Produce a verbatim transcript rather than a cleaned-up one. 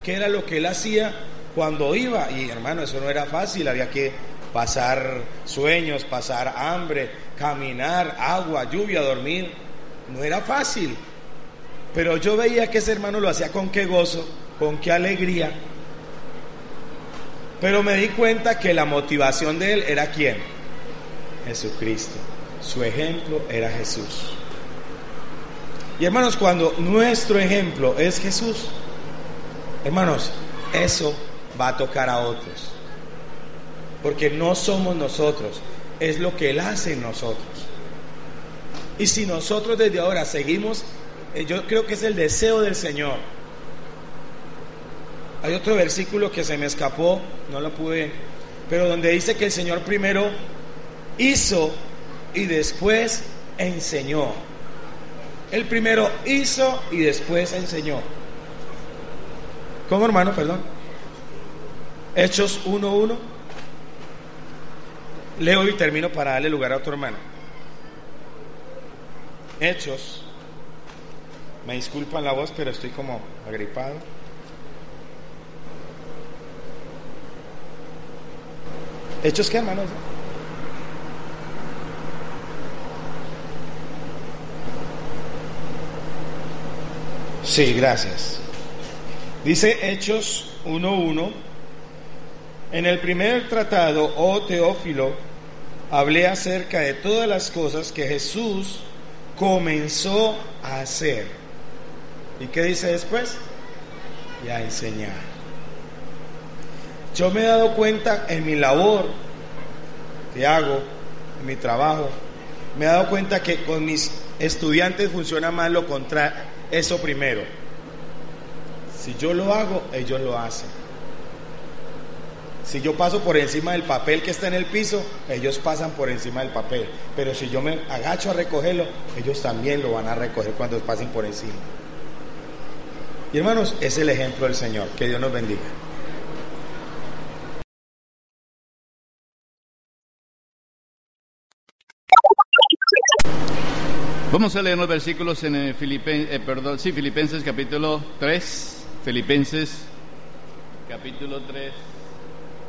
qué era lo que él hacía cuando iba. Y hermano, eso no era fácil, había que pasar sueños, pasar hambre, caminar, agua, lluvia, dormir. No era fácil, pero yo veía que ese hermano lo hacía con qué gozo, con qué alegría. Pero me di cuenta que la motivación de él era ¿quién? Jesucristo. Su ejemplo era Jesús. Y hermanos, cuando nuestro ejemplo es Jesús, hermanos, eso va a tocar a otros, porque no somos nosotros, es lo que Él hace en nosotros. Y si nosotros desde ahora seguimos, yo creo que es el deseo del Señor. Hay otro versículo que se me escapó, no lo pude, pero donde dice que el Señor primero hizo y después enseñó. Él primero hizo y después enseñó. ¿Cómo, hermano? Perdón. Hechos uno uno. Leo y termino para darle lugar a otro hermano. Hechos. Me disculpan la voz, pero estoy como agripado. ¿Hechos qué, hermanos? Sí, gracias. Dice Hechos uno uno: en el primer tratado, oh Teófilo, hablé acerca de todas las cosas que Jesús comenzó a hacer. ¿Y qué dice después? Y a enseñar. Yo me he dado cuenta en mi labor que hago, en mi trabajo, me he dado cuenta que con mis estudiantes funciona más lo contrario, eso primero. Si yo lo hago, ellos lo hacen. Si yo paso por encima del papel que está en el piso, ellos pasan por encima del papel. Pero si yo me agacho a recogerlo, ellos también lo van a recoger cuando pasen por encima. Y hermanos, es el ejemplo del Señor. Que Dios nos bendiga. Vamos a leer los versículos en el Filipen, eh, perdón, sí, Filipenses capítulo tres. Filipenses capítulo tres.